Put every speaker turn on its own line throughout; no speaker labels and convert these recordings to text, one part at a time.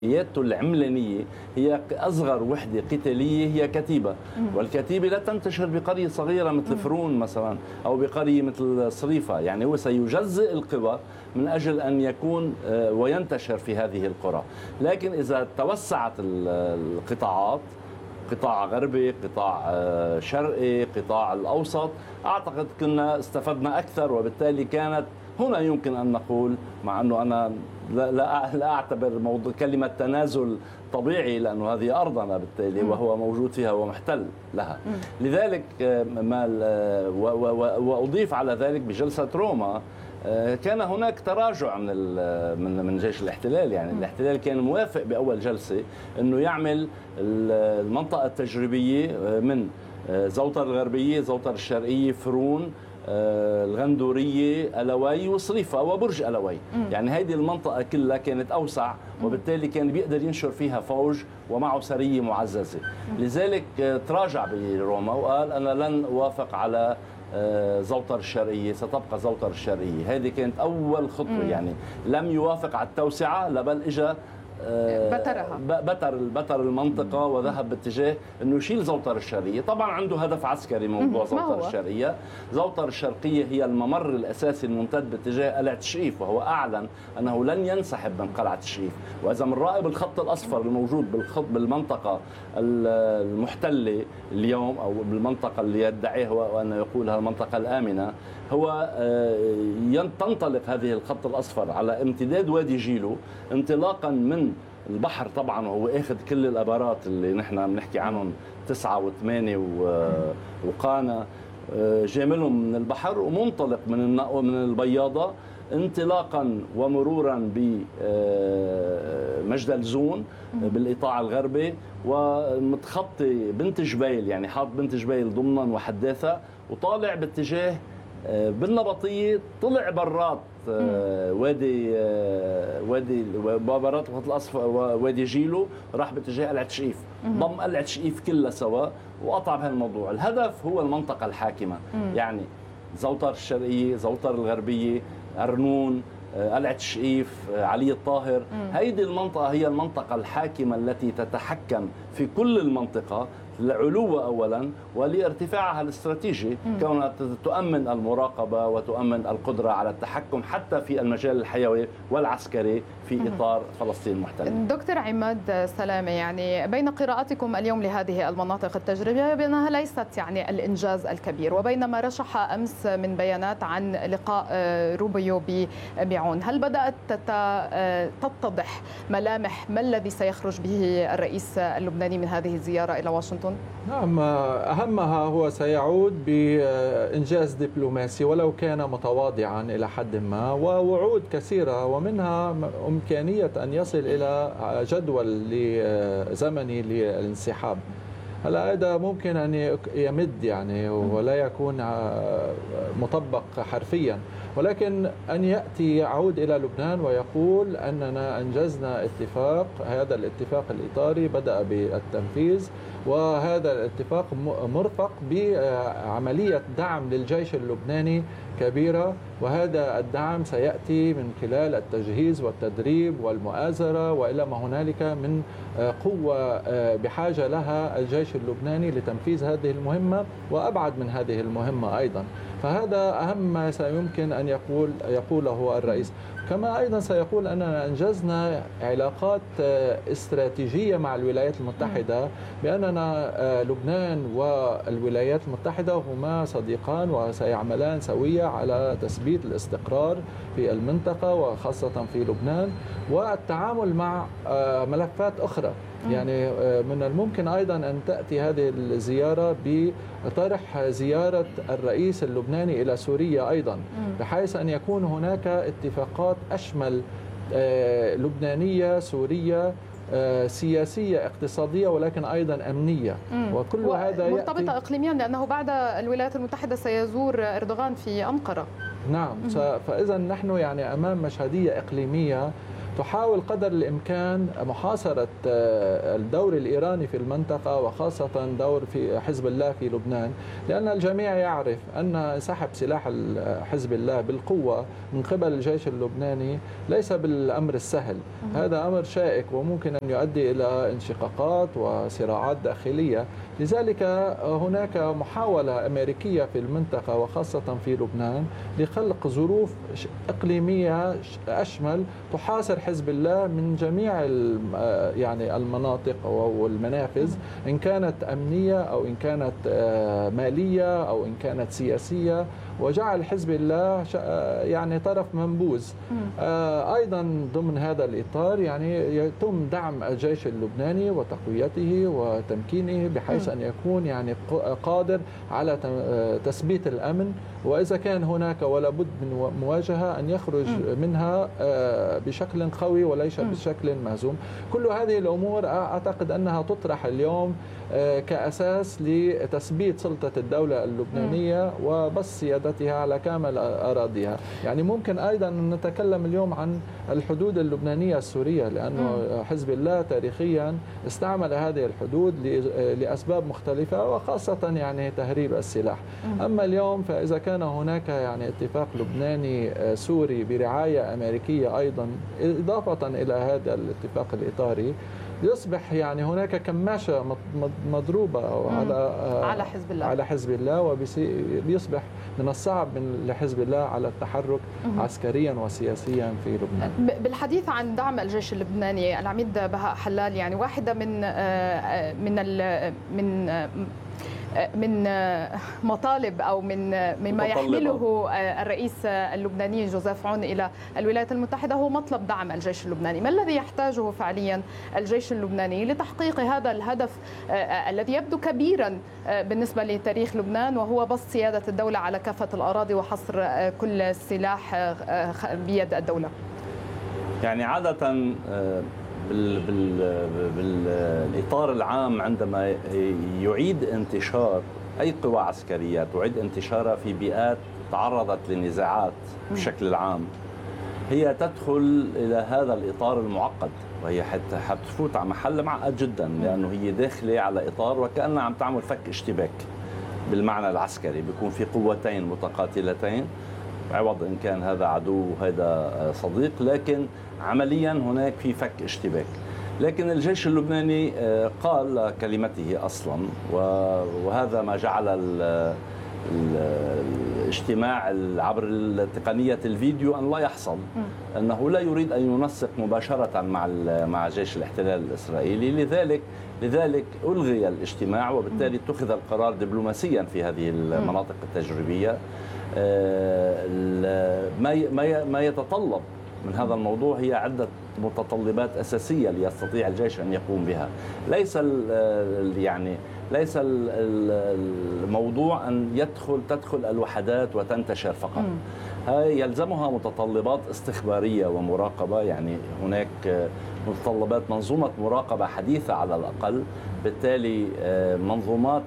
قيادته العملانية هي أصغر وحدة قتالية هي كتيبة، والكتيبة لا تنتشر بقرية صغيرة مثل فرون مثلا أو بقرية مثل صريفة. يعني هو سيجزئ القوى من أجل أن يكون وينتشر في هذه القرى. لكن إذا توسعت القطاعات، قطاع غربي، قطاع شرقي، قطاع الأوسط، أعتقد كنا استفدنا أكثر، وبالتالي كانت هنا يمكن أن نقول، مع أنه أنا لا أعتبر موضوع كلمة تنازل طبيعي، لأنه هذه أرضنا بالتالي وهو موجود فيها ومحتل لها. لذلك وأضيف على ذلك بجلسة روما كان هناك تراجع من جيش الاحتلال. يعني الاحتلال كان موافق بأول جلسة أنه يعمل المنطقة التجريبية من زوطر الغربية، زوطر الشرقية، فرون، الغندورية، ألوي وصريفة وبرج ألوي. يعني هذه المنطقة كلها كانت أوسع، وبالتالي كان بيقدر ينشر فيها فوج ومعه سرية معززة. لذلك تراجع بروما وقال أنا لن أوافق على زوطر الشرقية، ستبقى زوطر الشرقية. هذه كانت أول خطوة. يعني لم يوافق على التوسعة، بل إجا بتر المنطقة وذهب باتجاه أنه يشيل زوطر الشرقية. طبعا عنده هدف عسكري موضوع زوطر الشرقية. زوطر الشرقية هي الممر الأساسي الممتد باتجاه قلعة الشقيف، وهو أعلن أنه لن ينسحب من قلعة الشقيف. وإذا بنراقب الخط الأصفر الموجود بالمنطقة المحتلة اليوم، أو بالمنطقة اللي يدعيه هو أنه يقولها المنطقة الآمنة، هو تنطلق هذه الخط الأصفر على امتداد وادي جيلو، انطلاقا من البحر طبعا، وهو اخذ كل الابارات اللي نحن بنحكي عنهم 9 و8 وقانا، جاملهم من البحر، ومنطلق من البياضة انطلاقا ومرورا بمجد الزون بالايطاع الغربي، ومتخطي بنت جبيل، يعني حاط بنت جبيل ضمنا وحداثة، وطالع باتجاه بالنبطية، طلع برات وادي برات الخط الاصفر وادي جيلو، راح باتجاه قلعة شقيف، ضم قلعة شقيف كلها سوا وقطع بهالموضوع. الهدف هو المنطقة الحاكمة، يعني زوطر الشرقية، زوطر الغربية، أرنون، قلعة الشقيف، علي الطاهر. هيدي المنطقة هي المنطقة الحاكمة التي تتحكم في كل المنطقة لعلوها أولا ولارتفاعها الاستراتيجي، كونها تؤمن المراقبة وتؤمن القدرة على التحكم حتى في المجال الحيوي والعسكري في إطار فلسطين المحتلة.
دكتور عماد سلامة، يعني بين قراءاتكم اليوم لهذه المناطق التجريبية بأنها ليست يعني الإنجاز الكبير، وبين ما رشح أمس من بيانات عن لقاء روبيو بميعون، هل بدأت تتضح ملامح ما الذي سيخرج به الرئيس اللبناني من هذه الزيارة إلى واشنطن؟
نعم، أهمها هو سيعود بإنجاز دبلوماسي ولو كان متواضعا إلى حد ما، ووعود كثيرة، ومنها إمكانية أن يصل إلى جدول زمني للانسحاب. هلا هذا ممكن أن يمد يعني ولا يكون مطبق حرفيا، ولكن أن يأتي يعود إلى لبنان ويقول أننا أنجزنا اتفاق، هذا الاتفاق الإطاري بدأ بالتنفيذ، وهذا الاتفاق مرفق بعملية دعم للجيش اللبناني كبيرة، وهذا الدعم سيأتي من خلال التجهيز والتدريب والمؤازرة وإلى ما هنالك من قوة بحاجة لها الجيش اللبناني لتنفيذ هذه المهمة وأبعد من هذه المهمة أيضا. فهذا أهم ما سيمكن أن يقوله الرئيس. كما أيضا سيقول أننا أنجزنا علاقات استراتيجية مع الولايات المتحدة، بأننا لبنان والولايات المتحدة هما صديقان وسيعملان سوية على تثبيت الاستقرار في المنطقة وخاصة في لبنان، والتعامل مع ملفات أخرى. يعني من الممكن أيضا أن تأتي هذه الزيارة بطرح زيارة الرئيس اللبناني إلى سوريا أيضا، بحيث أن يكون هناك اتفاقات أشمل لبنانية سورية، سياسية اقتصادية، ولكن أيضا أمنية، وكل هذا
مرتبطة إقليميا، لأنه بعد الولايات المتحدة سيزور أردوغان في أنقرة.
نعم، فإذا نحن يعني أمام مشهدية إقليمية تحاول قدر الإمكان محاصرة الدور الإيراني في المنطقة، وخاصة دور في حزب الله في لبنان، لأن الجميع يعرف أن سحب سلاح حزب الله بالقوة من قبل الجيش اللبناني ليس بالأمر السهل. هذا أمر شائك وممكن أن يؤدي إلى انشقاقات وصراعات داخلية. لذلك هناك محاولة أمريكية في المنطقة وخاصة في لبنان لخلق ظروف إقليمية أشمل تحاصر حزب الله من جميع يعني المناطق والمنافذ، إن كانت أمنية أو إن كانت مالية أو إن كانت سياسية، وجعل حزب الله يعني طرف منبوذ. أيضا ضمن هذا الإطار يعني يتم دعم الجيش اللبناني وتقويته وتمكينه بحيث أن يكون يعني قادر على تثبيت الأمن، وإذا كان هناك ولا بد من مواجهة أن يخرج منها بشكل قوي وليس بشكل مهزوم. كل هذه الأمور أعتقد أنها تطرح اليوم كأساس لتثبيت سلطة الدولة اللبنانية وبس سيادتها على كامل أراضيها. يعني ممكن أيضا أن نتكلم اليوم عن الحدود اللبنانية السورية، لأنه حزب الله تاريخيا استعمل هذه الحدود لأسباب مختلفة وخاصة يعني تهريب السلاح. أما اليوم فإذا كان هناك يعني اتفاق لبناني سوري برعاية أمريكية أيضا إضافة إلى هذا الاتفاق الإطاري، يصبح يعني هناك كماشة مضروبة على حزب الله وبيصبح من الصعب لحزب الله على التحرك عسكريا وسياسيا في لبنان.
بالحديث عن دعم الجيش اللبناني، العميد بهاء حلال، يعني واحدة من مطالب أو مما يحمله الرئيس اللبناني جوزيف عون إلى الولايات المتحدة هو مطلب دعم الجيش اللبناني. ما الذي يحتاجه فعليا الجيش اللبناني لتحقيق هذا الهدف الذي يبدو كبيرا بالنسبة لتاريخ لبنان، وهو بسط سيادة الدولة على كافة الأراضي وحصر كل السلاح بيد الدولة؟
يعني عادة بالإطار العام عندما يعيد انتشار أي قوى عسكرية تعيد انتشارها في بيئات تعرضت لنزاعات بشكل العام، هي تدخل إلى هذا الإطار المعقد، وهي حتفوت على محل معقد جدا، لأنه هي داخلة على إطار وكأنها عم تعمل فك اشتباك بالمعنى العسكري. بيكون في قوتين متقاتلتين عوض إن كان هذا عدو وهذا صديق، لكن عمليا هناك في فك اشتباك. لكن الجيش اللبناني قال كلمته أصلا، وهذا ما جعل الاجتماع عبر تقنية الفيديو أن لا يحصل، أنه لا يريد أن ينسق مباشرة مع جيش الاحتلال الإسرائيلي. لذلك ألغي الاجتماع، وبالتالي اتخذ القرار دبلوماسيا في هذه المناطق التجريبية. ما يتطلب من هذا الموضوع هي عدة متطلبات أساسية ليستطيع الجيش أن يقوم بها. ليس الموضوع أن تدخل الوحدات وتنتشر فقط. هاي يلزمها متطلبات استخبارية ومراقبة، يعني هناك متطلبات منظومة مراقبة حديثة على الأقل، بالتالي منظومات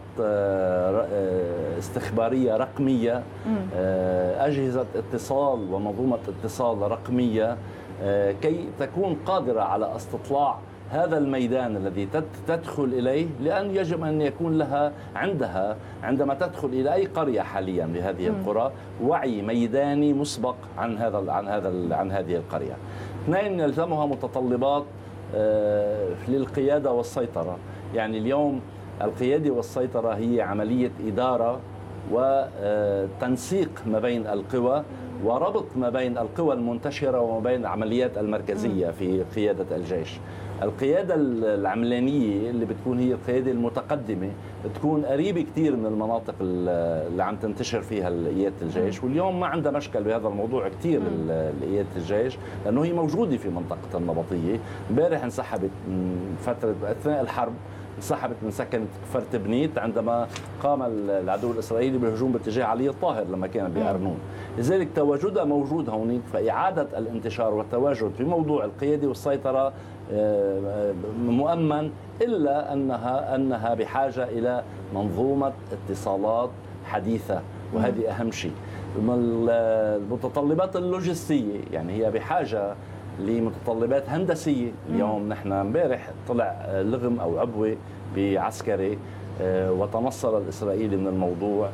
استخبارية رقمية، أجهزة اتصال ومنظومة اتصال رقمية، كي تكون قادرة على استطلاع هذا الميدان الذي تدخل إليه، لأن يجب أن يكون لها عندما تدخل إلى أي قرية حاليا بهذه القرى وعي ميداني مسبق عن هذه القرية. اثنين، يلزمها متطلبات للقيادة والسيطرة. يعني اليوم القيادة والسيطرة هي عملية إدارة وتنسيق ما بين القوى، وربط ما بين القوى المنتشرة وما بين العمليات المركزية في قيادة الجيش. القيادة العملانية اللي بتكون هي القيادة المتقدمة بتكون قريبة كتير من المناطق اللي عم تنتشر فيها قيادة الجيش، واليوم ما عندها مشكل بهذا الموضوع كتير قيادة الجيش، لأنه هي موجودة في منطقة النبطية. امبارح انسحبت من فترة أثناء الحرب، انسحبت من سكن فرت بنيت عندما قام العدو الإسرائيلي بالهجوم باتجاه علي الطاهر لما كان بأرنون. لذلك تواجدها موجود هونيك، فإعادة الانتشار والتواجد في موضوع القيادة والسيطرة مؤمن، إلا أنها بحاجة إلى منظومة اتصالات حديثة، وهذه أهم شيء. المتطلبات اللوجستية، يعني هي بحاجة لمتطلبات هندسية. اليوم نحن امبارح طلع لغم أو عبوة بعسكري وتنصل الإسرائيلي من الموضوع،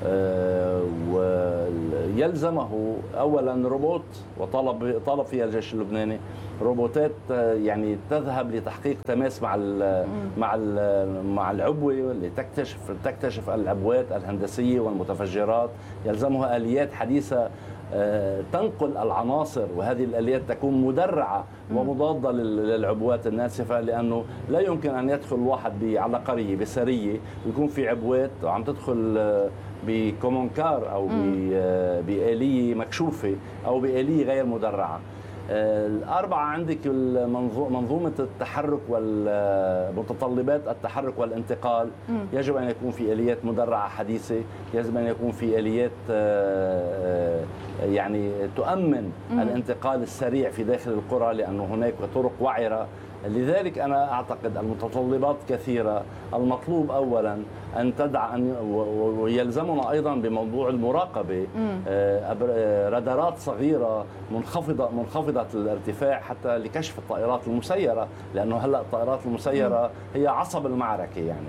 ويلزمه أولا روبوت، طالب فيها الجيش اللبناني روبوتات يعني تذهب لتحقيق تماس مع العبوة اللي تكتشف العبوات الهندسية والمتفجرات. يلزمها آليات حديثة تنقل العناصر، وهذه الآليات تكون مدرعة ومضادة للعبوات الناسفة، لأنه لا يمكن أن يدخل واحد على قرية بسرية ويكون في عبوات وعم تدخل بكومونكار أو بآلية مكشوفة أو بآلية غير مدرعة. الأربعة عندك منظومة التحرك والمتطلبات التحرك والانتقال. يجب أن يكون في آليات مدرعة حديثة، يجب أن يكون في آليات يعني تؤمن الانتقال السريع في داخل القرى، لأنه هناك طرق وعرة. لذلك أنا أعتقد المتطلبات كثيرة. المطلوب أولا أن تدع ويلزمنا أيضا بموضوع المراقبة، رادارات صغيرة منخفضة الارتفاع حتى لكشف الطائرات المسيرة، لأنه هلأ الطائرات المسيرة هي عصب المعركة، يعني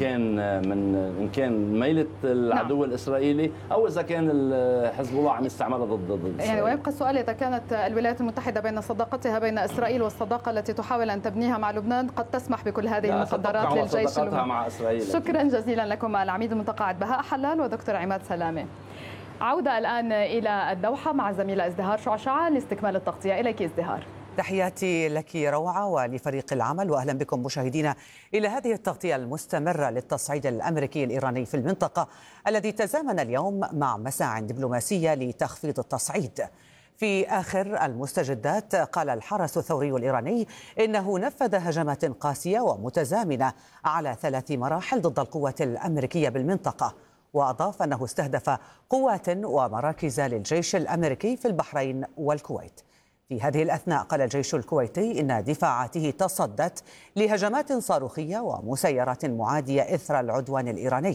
إن كان ميلة العدو الإسرائيلي أو إذا كان حزب الله عم يستعملها ضد إسرائيل.
يعني ويبقى السؤال، إذا كانت الولايات المتحدة بين صداقتها بين إسرائيل والصداقة التي تحاول أن تبنيها مع لبنان قد تسمح بكل هذه المخدرات للجيش اللبناني. شكرا جزيلا لكم العميد المتقاعد بهاء حلال ودكتور عماد سلامة. عودة الآن إلى الدوحة مع زميلة ازدهار شعشعة لاستكمال التغطية. إليك ازدهار.
تحياتي لك روعة ولفريق العمل، وأهلا بكم مشاهدينا إلى هذه التغطية المستمرة للتصعيد الأمريكي الإيراني في المنطقة الذي تزامن اليوم مع مساع دبلوماسية لتخفيض التصعيد. في آخر المستجدات قال الحرس الثوري الإيراني إنه نفذ هجمات قاسية ومتزامنة على 3 مراحل ضد القوات الأمريكية بالمنطقة، وأضاف أنه استهدف قوات ومراكز للجيش الأمريكي في البحرين والكويت. في هذه الأثناء قال الجيش الكويتي إن دفاعاته تصدت لهجمات صاروخية ومسيرات معادية إثر العدوان الإيراني.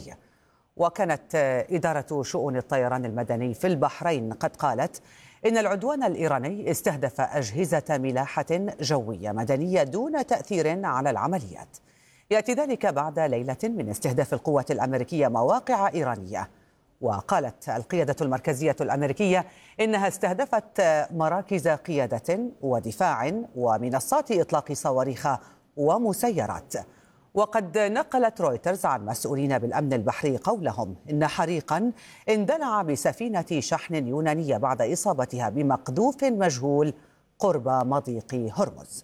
وكانت إدارة شؤون الطيران المدني في البحرين قد قالت إن العدوان الإيراني استهدف أجهزة ملاحة جوية مدنية دون تأثير على العمليات. يأتي ذلك بعد ليلة من استهداف القوات الأمريكية مواقع إيرانية. وقالت القيادة المركزية الأمريكية إنها استهدفت مراكز قيادة ودفاع ومنصات إطلاق صواريخ ومسيرات. وقد نقلت رويترز عن مسؤولين بالأمن البحري قولهم إن حريقا اندلع بسفينة شحن يونانية بعد إصابتها بمقذوف مجهول قرب مضيق هرمز.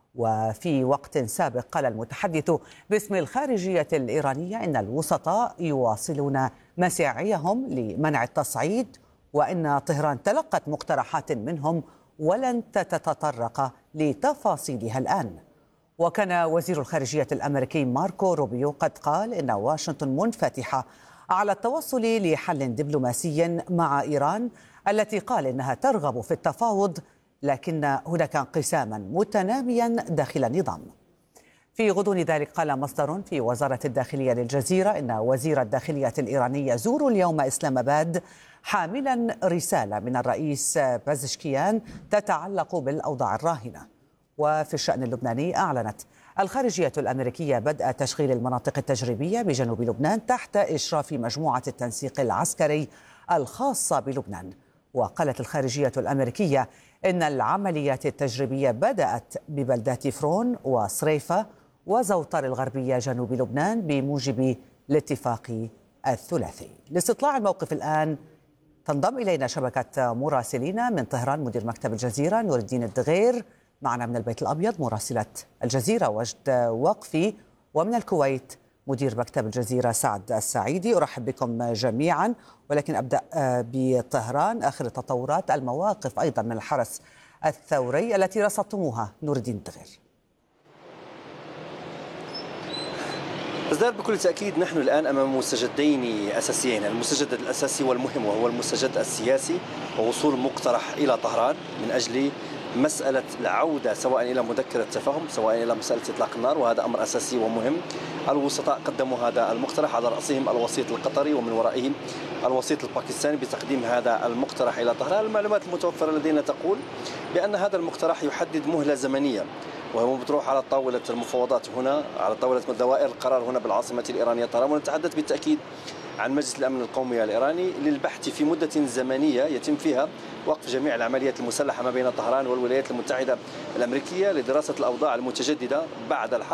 وفي وقت سابق قال المتحدث باسم الخارجية الإيرانية إن الوسطاء يواصلون مساعيهم لمنع التصعيد، وإن طهران تلقت مقترحات منهم ولن تتطرق لتفاصيلها الآن. وكان وزير الخارجية الأمريكي ماركو روبيو قد قال إن واشنطن منفتحة على التوصل لحل دبلوماسي مع إيران التي قال إنها ترغب في التفاوض، لكن هناك انقساما متناميا داخل النظام. في غضون ذلك قال مصدر في وزارة الداخلية للجزيرة إن وزير الداخلية الإيراني يزور اليوم إسلام آباد حاملا رسالة من الرئيس بازشكيان تتعلق بالأوضاع الراهنة. وفي الشأن اللبناني أعلنت الخارجية الأمريكية بدء تشغيل المناطق التجريبية بجنوب لبنان تحت إشراف مجموعة التنسيق العسكري الخاصة بلبنان. وقالت الخارجية الأمريكية إن العمليات التجريبية بدأت ببلدات فرون وصريفة وزوطر الغربية جنوب لبنان بموجب الاتفاق الثلاثي. لاستطلاع الموقف الآن تنضم إلينا شبكة مراسلين من طهران مدير مكتب الجزيرة نور الدين الدغير، معنا من البيت الأبيض مراسلة الجزيرة وجد وقفي، ومن الكويت مدير مكتب الجزيرة سعد السعيدي. أرحب بكم جميعا، ولكن أبدأ بطهران. آخر التطورات، المواقف أيضا من الحرس الثوري التي رصدتموها نور الدين الدغير.
ازدهار، بكل تأكيد نحن الآن أمام مستجدين أساسيين. المستجد الأساسي والمهم وهو المستجد السياسي ووصول مقترح إلى طهران من أجل مسألة العودة سواء إلى مذكرة تفاهم سواء إلى مسألة إطلاق النار، وهذا أمر أساسي ومهم. الوسطاء قدموا هذا المقترح، على رأسهم الوسيط القطري ومن ورائهم الوسيط الباكستاني بتقديم هذا المقترح إلى طهران. المعلومات المتوفرة لدينا تقول بأن هذا المقترح يحدد مهلة زمنية، وهو مطروح على طاولة المفاوضات هنا، على طاولة دوائر القرار هنا بالعاصمة الإيرانية طهران. ونتحدث بالتأكيد عن مجلس الأمن القومي الإيراني للبحث في مدة زمنية يتم فيها وقف جميع العمليات المسلحة ما بين طهران والولايات المتحدة الأمريكية لدراسة الأوضاع المتجددة بعد الحرب.